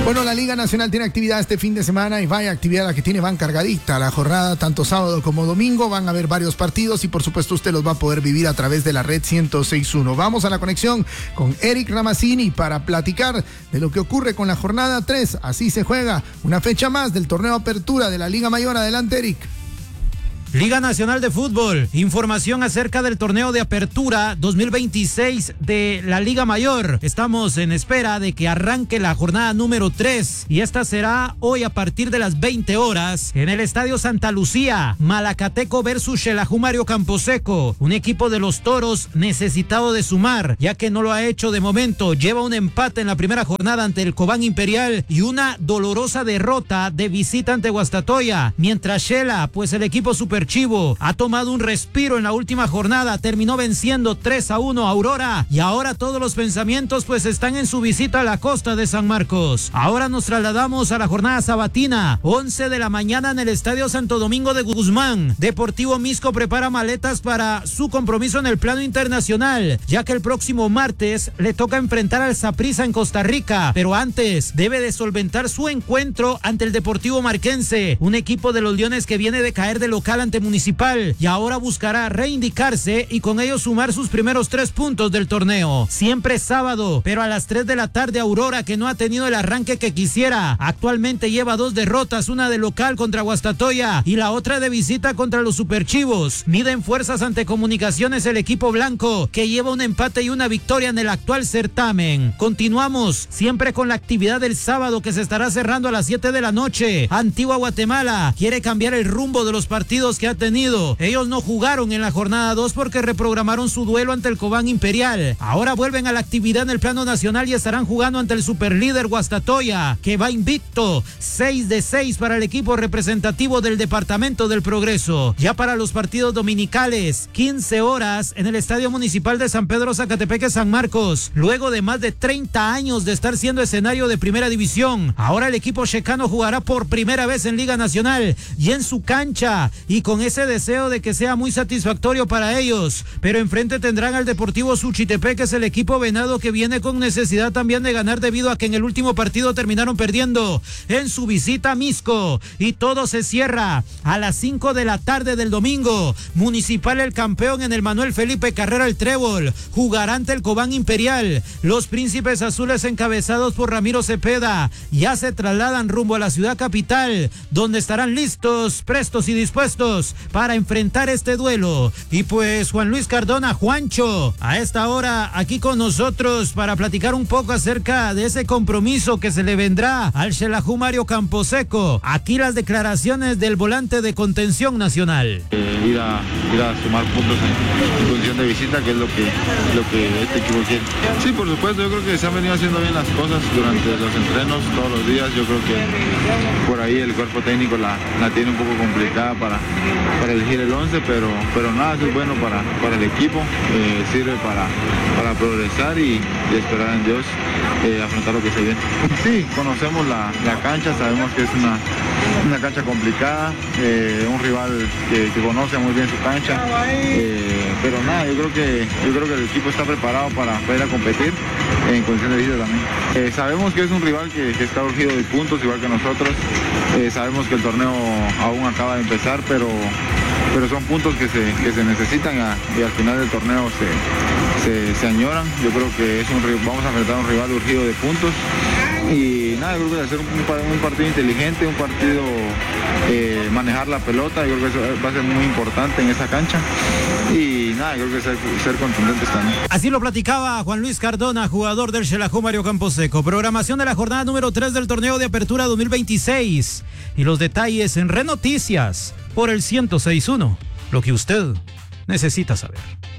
Bueno, la Liga Nacional tiene actividad este fin de semana y vaya actividad la que tiene, van cargadita la jornada, tanto sábado como domingo, van a haber varios partidos y por supuesto usted los va a poder vivir a través de la red 106.1. Vamos a la conexión con Eric Ramazzini para platicar de lo que ocurre con la jornada 3. Así se juega una fecha más del torneo Apertura de la Liga Mayor. Adelante, Eric. Liga Nacional de Fútbol, información acerca del torneo de apertura 2026 de la Liga Mayor. Estamos en espera de que arranque la jornada número 3 y esta será hoy a partir de las 20 horas en el Estadio Santa Lucía. Malacateco versus Xelajú Mario Camposeco, un equipo de los Toros necesitado de sumar, ya que no lo ha hecho de momento. Lleva un empate en la primera jornada ante el Cobán Imperial y una dolorosa derrota de visita ante Guastatoya, mientras Xela, pues el equipo super Chivo ha tomado un respiro en la última jornada, terminó venciendo 3-1 a Aurora y ahora todos los pensamientos pues están en su visita a la costa de San Marcos. Ahora nos trasladamos a la jornada sabatina, 11 de la mañana en el Estadio Santo Domingo de Guzmán. Deportivo Misco prepara maletas para su compromiso en el plano internacional, ya que el próximo martes le toca enfrentar al Saprissa en Costa Rica, pero antes debe de solventar su encuentro ante el Deportivo Marquense, un equipo de los Leones que viene de caer de local ante Municipal y ahora buscará reivindicarse y con ello sumar sus primeros 3 puntos del torneo. Siempre sábado, pero a las 3 de la tarde Aurora, que no ha tenido el arranque que quisiera, actualmente lleva 2 derrotas, una de local contra Guastatoya y la otra de visita contra los Superchivos. Miden fuerzas ante Comunicaciones el equipo blanco, que lleva un empate y una victoria en el actual certamen. Continuamos siempre con la actividad del sábado, que se estará cerrando a las 7 de la noche. Antigua Guatemala quiere cambiar el rumbo de los partidos que ha tenido. Ellos no jugaron en la jornada 2 porque reprogramaron su duelo ante el Cobán Imperial. Ahora vuelven a la actividad en el plano nacional y estarán jugando ante el superlíder Guastatoya, que va invicto, 6-6 para el equipo representativo del Departamento del Progreso. Ya para los partidos dominicales, 15 horas en el Estadio Municipal de San Pedro Zacatepeque, San Marcos. Luego de más de 30 años de estar siendo escenario de primera división, ahora el equipo checano jugará por primera vez en Liga Nacional y en su cancha, y con ese deseo de que sea muy satisfactorio para ellos. Pero enfrente tendrán al Deportivo Suchitepec, que es el equipo venado que viene con necesidad también de ganar debido a que en el último partido terminaron perdiendo en su visita a Misco. Y todo se cierra a las 5 de la tarde del domingo. Municipal, el campeón, en el Manuel Felipe Carrera el Trébol, jugará ante el Cobán Imperial. Los Príncipes Azules, encabezados por Ramiro Cepeda, ya se trasladan rumbo a la ciudad capital, donde estarán listos, prestos y dispuestos para enfrentar este duelo. Y pues Juan Luis Cardona, Juancho, a esta hora aquí con nosotros para platicar un poco acerca de ese compromiso que se le vendrá al Xelajú Mario Camposeco. Aquí las declaraciones del volante de contención nacional. Ir a sumar puntos en condición de visita, que es lo que este equipo quiere. Sí, por supuesto, yo creo que se han venido haciendo bien las cosas durante los entrenos todos los días. Yo creo que por ahí el cuerpo técnico la tiene un poco complicada para elegir el 11, pero nada, eso es bueno para el equipo, sirve para progresar y esperar en Dios, afrontar lo que se viene. Sí, conocemos la cancha, sabemos que es una cancha complicada, un rival que conoce muy bien su cancha, pero nada, yo creo que el equipo está preparado para ir a competir en condición de visita también. Sabemos que es un rival que está urgido de puntos, igual que nosotros. Sabemos que el torneo aún acaba de empezar, pero son puntos que se necesitan y al final del torneo se añoran. Yo creo que vamos a enfrentar a un rival urgido de puntos y nada, yo creo que va a ser un partido inteligente, un partido manejar la pelota. Yo creo que eso va a ser muy importante en esa cancha y nada, yo creo que ser contundentes también. Así lo platicaba Juan Luis Cardona, jugador del Xelajú Mario Camposeco. Programación de la jornada número 3 del torneo de apertura 2026 y los detalles en Red Noticias por el 106.1, lo que usted necesita saber.